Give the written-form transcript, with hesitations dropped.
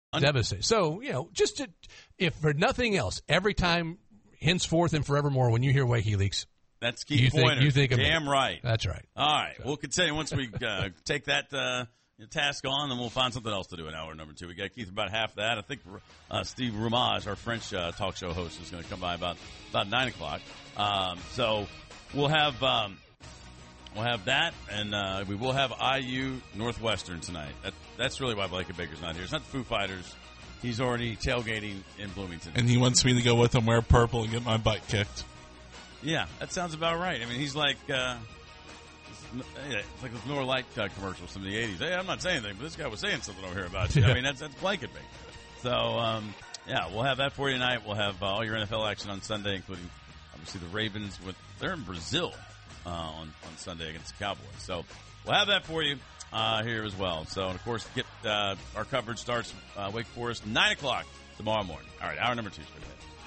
Devastating. So, if for nothing else, every time, henceforth and forevermore, when you hear WikiLeaks, that's key pointer. You think of damn me. right. That's right. All right. So. We'll continue. Once we take that task on, then we'll find something else to do in hour number 2. We got Keith about half that. I think Steve Rumage, our French talk show host, is going to come by about 9 o'clock. So we'll have that, and we will have IU Northwestern tonight. That's really why Blake Baker's not here. It's not the Foo Fighters. He's already tailgating in Bloomington. And he wants me to go with him, wear purple, and get my butt kicked. Yeah, that sounds about right. I mean, he's like, it's like the Miller Lite commercials from the 80s. Hey, I'm not saying anything, but this guy was saying something over here about you. I mean, that's Blake Baker. So, we'll have that for you tonight. We'll have all your NFL action on Sunday, including, obviously, the Ravens. They're in Brazil on Sunday against the Cowboys. So, we'll have that for you here as well. So, and of course, our coverage starts Wake Forest 9 o'clock tomorrow morning. All right, hour number 2 is for today.